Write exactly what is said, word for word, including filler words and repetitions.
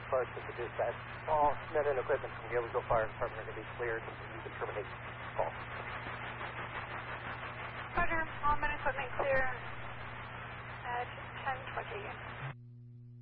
Sparks at the dispatch. All men and equipment from the Overville Fire Department are going to be cleared, and you can terminate.